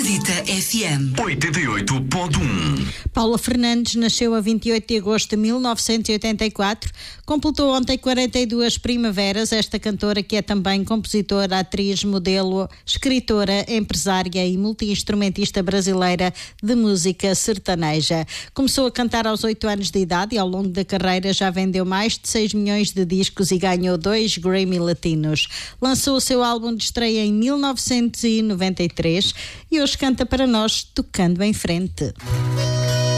Acredita FM 88.1. Paula Fernandes nasceu a 28 de agosto de 1984, completou ontem 42 primaveras. Esta cantora, que é também compositora, atriz, modelo, escritora, empresária e multi-instrumentista brasileira de música sertaneja. Começou a cantar aos 8 anos de idade e ao longo da carreira já vendeu mais de 6 milhões de discos e ganhou 2 Grammy Latinos. Lançou o seu álbum de estreia em 1993 e hoje canta para nós Tocando em Frente.